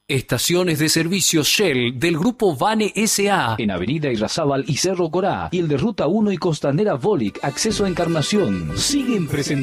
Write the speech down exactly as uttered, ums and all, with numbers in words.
Estaciones de servicio Shell del Grupo Vane S A en Avenida Irrazábal y Cerro Corá, y el de Ruta uno y Costanera Volic, acceso a Encarnación. Siguen presentando